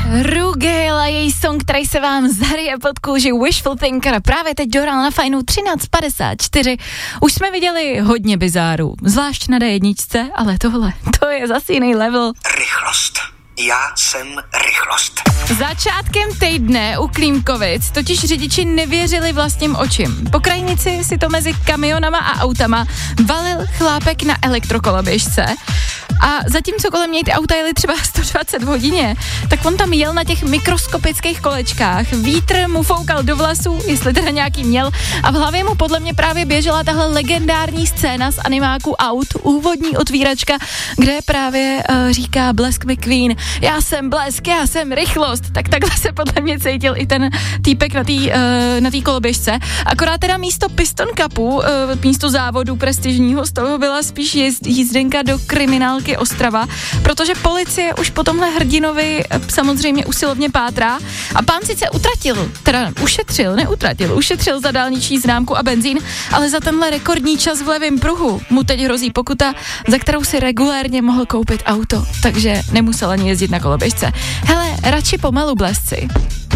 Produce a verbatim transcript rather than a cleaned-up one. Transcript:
Rugel a její song, který se vám zaryje pod kůži, Wishful Thinker, právě teď dohrál na fajnu třináct padesát čtyři. Už jsme viděli hodně bizárů, zvlášť na dé jedna, ale tohle, to je zase jiný level. Rychlost. Já jsem rychlost. Začátkem týdne u Klímkovic totiž řidiči nevěřili vlastním očím. Po krajnici si to mezi kamionama a autama valil chlápek na elektrokoloběžce a zatímco kolem něj ty auta jeli třeba sto dvacet v hodině, tak on tam jel na těch mikroskopických kolečkách, vítr mu foukal do vlasů, jestli teda nějaký měl, a v hlavě mu podle mě právě běžela tahle legendární scéna z animáku Aut, úvodní otvíračka, kde právě uh, říká Blesk McQueen, já jsem blesk, já jsem rychlost, tak takhle se podle mě cítil i ten týpek na té uh, na té koloběžce. Akorát teda místo piston cupu, uh, místo závodu prestižního, z toho byla spíš jízd, jízdenka do kriminálky Ostrava, protože policie už po tomhle hrdinovi samozřejmě usilovně pátrá a pán sice utratil, teda ušetřil, neutratil, ušetřil za dálniční známku a benzín, ale za tenhle rekordní čas v levém pruhu mu teď hrozí pokuta, za kterou si regulérně mohl koupit auto, takže nemusel ani jezdit na koloběžce. Hele, radši pomalu, blesci.